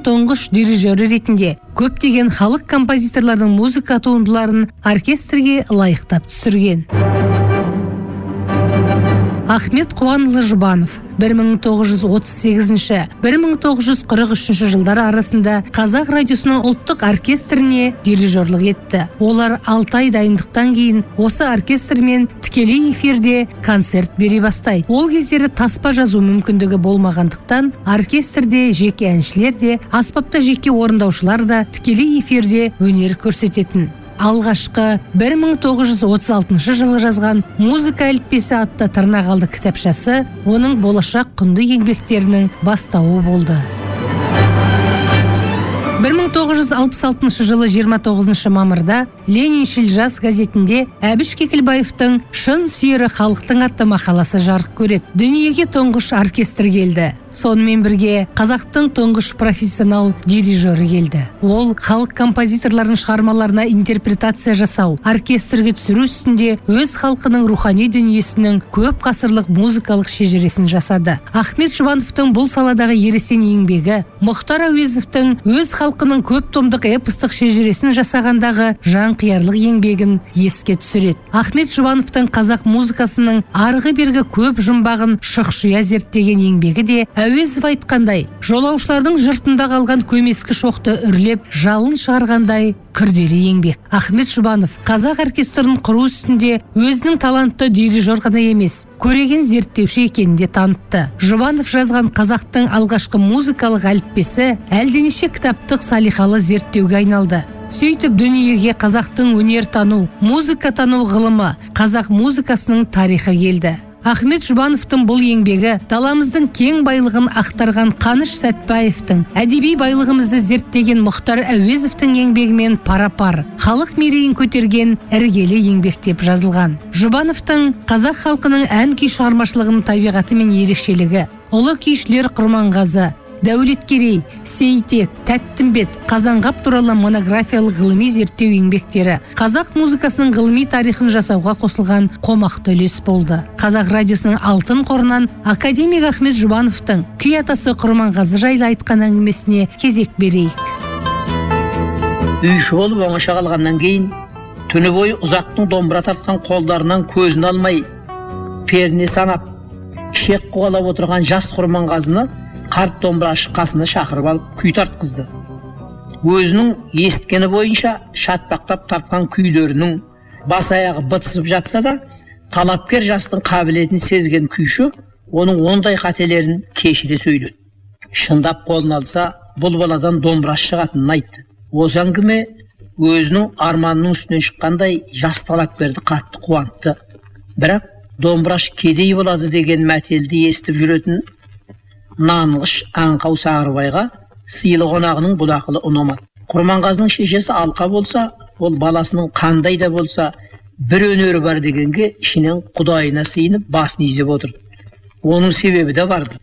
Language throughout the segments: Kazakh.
тұңғыш дирижері ретінде көптеген халық композиторлардың музыка туындыларын оркестрге лайықтап түсірген. Ахмет Қуанұлы Жұбанов 1938-1943 жылдары арасында Қазақ радиосының ұлттық оркестріне дирижерлік етті. Олар 6 ай дайындықтан кейін осы оркестрмен тікелей эфирде концерт бере бастайды. Ол кездері таспа жазу мүмкіндігі болмағандықтан оркестрде жеке әншілер де, аспапта жеке орындаушылар да тікелей эфирде өнер көрсететін. Алғашқы 1936 жылы жазған «Музыка әліппесі» атты тырнақалды кітапшасы оның болашақ құнды еңбектерінің бастауы болды. 1966 жылы 29 мамырда Лениншіл жас газетінде Әбіш Кекілбаевтың «Шын сүйері халықтың» атты мақаласы жарық көреді. Дүниеге тұңғыш оркестр келді. Сонымен бірге қазақтың тұңғыш профессионал дирижері келді. Ол халық композиторлардың шығармаларына интерпретация жасау, оркестрге түсіру үстінде өз халқының рухани дүниесінің көп ғасырлық музыкалық шежіресін жасады. Ахмет Жұбановтың бұл саладағы ересен еңбегі, Мұхтар Әуезовтің өз халқының көп томдық эпостық шежіресін жасағандағы жанқиярлық еңбегін еске түсіреді. Ахмет Жұбановтың қазақ музыкасының арғы бергі көп жұмбағын шұқшия зерттеген еңбегі де Әуезов айтқандай, жолаушылардың жұртында қалған көмескі шоқты үрлеп, жалын шығарғандай күрделі еңбек. Ахмет Жұбанов қазақ оркестрін құру үстінде өзінің талантты дирижер ғана емес, көреген зерттеуші екенін де танытты. Жұбанов жазған қазақтың алғашқы музыкалық әліппесі әлденеше кітаптық салиқалы зерттеуге айналды. Сөйтіп дүниеге қазақтың өнер тану, музыка тану ғылымы, қазақ музыкасының тарихы келді. Ахмет Жұбановтың бұл еңбегі даламыздың кең байлығын ақтарған Қаныш Сәтбаевтың, әдеби байлығымызды зерттеген Мұхтар Әуезовтың еңбегімен пара-пар, халық мерейін көтерген іргелі еңбек деп жазылған. Жұбановтың қазақ халқының ән күй шығармашылығының табиғаты мен ерекшелігі, ұлы күйшілер Құрманғазы, Дәулеткерей, Сейтек, Тәттімбет, Қазанғап туралы монографиялық ғылыми зерттеу еңбектері қазақ музыкасының ғылыми тарихын жасауға қосылған қомақты үлес болды. Қазақ радиосының алтын қорынан академик Ахмет Жұбановтың күй атасы Құрманғазы жайлы айтқан әңгімесіне кезек берейік. Үйші болып оңаша қалғаннан кейін, түні бойы ұзақтың домбыра тартқан қолдарынан көзін алмай, перне санап, шек қуалап отырған жас Құрманғазыны қарт домбырашы қасына шақырып алып күй тартқызды. Өзінің есіткені бойынша шатпақтап тартқан күйлерінің бас аяғы бытысып жатса да, талапкер жастың қабілетін сезген күйші оның ондай қателерін кешіре сөйледі. Шындап қолын алса, бұл баладан домбырашы шығатынын айтты. Осы әңгіме өзінің арманының үстінен шыққандай жас талапкерді қатты қуантты. Бірақ домбырашы кедей болады деген мәтелді естіп жүретін нанғыш аңқау Сағырбайға сыйлы қонағының бұл ақылы ұнамады. Құрманғазының шешесі Алқа болса, ол баласының қандай да болса бір өнері бар дегенге ішінен құдайына сыйынып басын изеп отырды. Оның себебі де барды.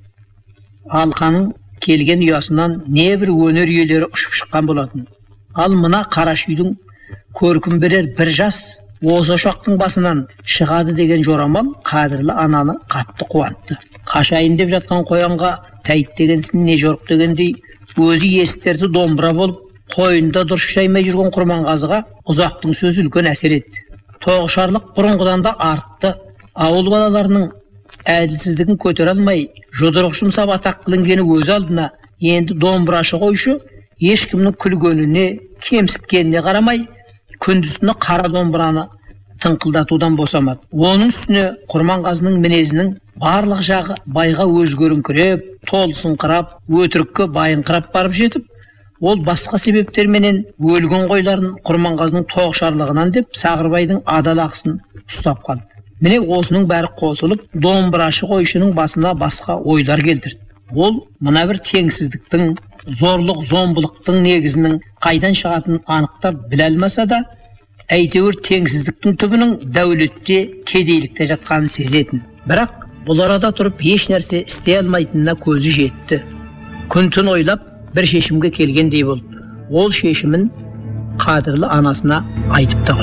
Алқаның келген ұясынан небір өнер иелері ұшып шыққан болатын. Ал мына Қарашүйдің көркін берер бір жас осы ошақтың басынан шығады деген жорамал қадірлі ананы қатты қуантты. Қашайын деп жатқан қоянға тәйт дегенсін не жорық дегендей, өзі есіктерді домбыра болып, қойында дұрыс шаймай жүрген Құрманғазыға ұзақтың сөзі үлкен әсер етті. Тоғышарлық бұрынғыдан да артты. Ауыл балаларының әділсіздігін көтере алмай, жұдырық жұмсап атақ қылынгені өз алдына, енді домбырашы қойшы ешкімнің күлгеніне, кемсіткеніне қарамай, күндізіне қара домбыраны тыңқылдатудан босамады. Оның үстіне Құрманғазының мінезінің барлық жағы байға өзгеріңкіреп, толсыңқырап, өтірікке байыңқырап барып жетіп, ол басқа себептерменен өлген қойларын Құрманғазының тоғышарлығынан деп Сағырбайдың адал ақысын ұстап қалды. Міне осының бәрі қосылып, домбырашы қойшының басына басқа ойлар келтірді. Ол мына бір теңсіздіктің, зорлық, зомбылықтың негізінің қайдан шығатынын анықтап біле алмаса да, әйтеуір теңсіздіктің түбінің дәулетте, кедейлікте жатқанын сезетін. Бірақ бұл арада тұрып еш нәрсе істей алмайтынына көзі жетті. Күн-түн ойлап бір шешімге келгендей болды. Ол шешімін қадірлі анасына айтып та қойды.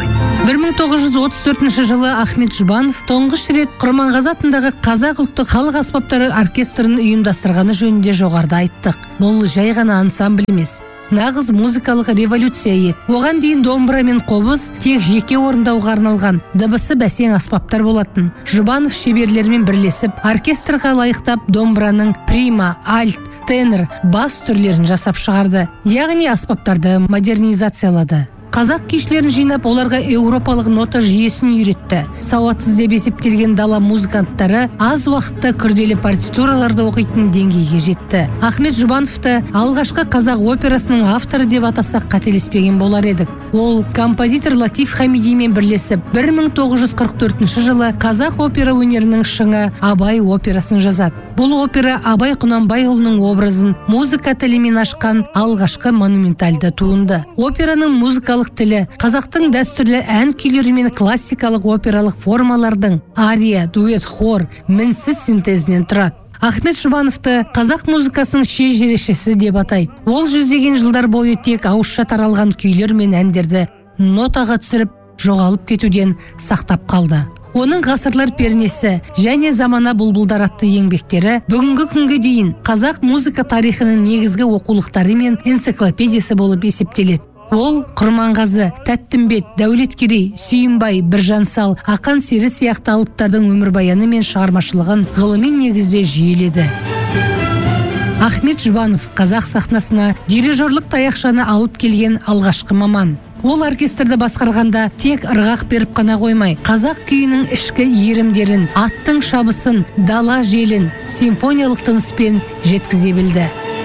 1934 жылы Ахмет Жұбанов тұңғыш рет Құрманғазы атындағы Қазақ ұлттық халық аспаптары оркестрін ұйымдастырғаны жөнінде жоғарыда айттық. Бұл жай ғана ансамбль емес, нағыз музыкалық революция еді. Оған дейін домбыра мен қобыз тек жеке орындауға арналған дыбысы бәсең аспаптар болатын. Жұбанов шеберлермен бірлесіп, оркестрға лайықтап домбыраның прима, альт, тенор, бас түрлерін жасап шығарды. Яғни аспаптарды модернизациялады. Қазақ күйшілерін жинап, оларға еуропалық нота жүйесін үйретті. Сауатсыз деп есептелген дала музыканттары аз уақытта күрделі партитураларды оқитын деңгейге жетті. Ахмет Жұбановты алғашқы қазақ операсының авторы деп атасақ қателеспеген болар едік. Ол композитор Латиф Хамидимен бірлесіп 1944 жылы қазақ опера өнерінің шыңы Абай операсын жазады. Бұл опера Абай Құнанбайұлының образын музыка тілімен ашқан алғашқы монументальды туынды. Операның музыкалық тілі қазақтың дәстүрлі ән күйлері мен классикалық опералық формалардың ария, дуэт, хор, мінсіз синтезінен тұрады. Ахмет Жұбановты қазақ музыкасының шежірешісі деп атайды. Ол жүздеген жылдар бойы тек ауызша таралған күйлер мен әндерді нотаға түсіріп, жоғалып кетуден сақтап қалды. Оның ғасырлар пернесі және замана бұлбұлдар атты еңбектері бүгінгі күнге дейін қазақ музыка тарихының негізгі оқулықтары мен энциклопедиясы болып есептеледі. Ол Құрманғазы, Тәттімбет, Дәулеткерей, Сүйінбай, Біржансал, Ақан Сері сияқты алыптардың өмірбаяны мен шығармашылығын ғылыми негізде жүйеледі. Ахмет Жұбанов қазақ сахнасына дирижерлік таяқшаны алып келген алғашқы маман. Ол оркестрді басқарғанда тек ырғақ беріп қана қоймай, қазақ күйінің ішкі иірімдерін, аттың шабысын, дала желін симфониялық тыныспен жеткізе білді.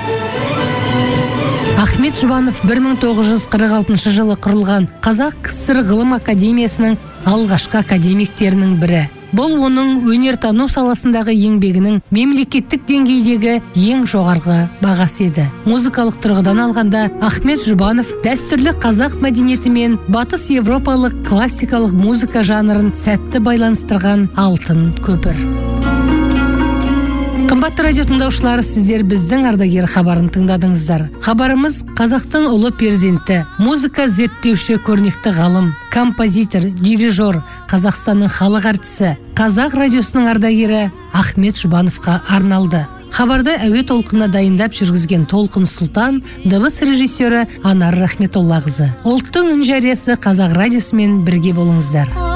Ахмет Жұбанов 1946 жылы құрылған Қазақ КСР ғылым академиясының алғашқы академиктерінің бірі. Бұл оның өнертану саласындағы еңбегінің мемлекеттік деңгейдегі ең жоғарғы бағасы еді. Музыкалық тұрғыдан алғанда Ахмет Жұбанов дәстүрлі қазақ мәдениеті мен батыс европалық классикалық музыка жанрын сәтті байланыстырған алтын көпір. Қымбатты радио тыңдаушылары, сіздер біздің ардагер хабарын тыңдадыңыздар. Хабарымыз қазақтың ұлы перзенті, музыка зерттеуші көрнекті ғалым, композитор, дирижер, Қазақстанның халық артисі, Қазақ радиосының ардагері Ахмет Жұбановқа арналды. Хабарды әуе толқынына дайындап жүргізген Толқын Сұлтан, дыбыс режиссері Анар Рахметоллақызы. Ұлттың үн жариясы Қазақ радиосымен бірге болыңыздар.